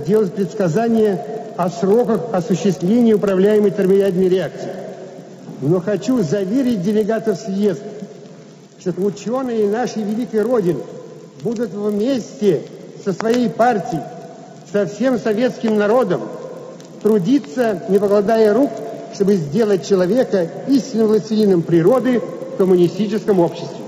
делать предсказания о сроках осуществления управляемой термоядерной реакции. Но хочу заверить делегатов съезда, что ученые нашей великой Родины будут вместе со своей партией, со всем советским народом трудиться, не покладая рук, чтобы сделать человека истинным властелином природы в коммунистическом обществе.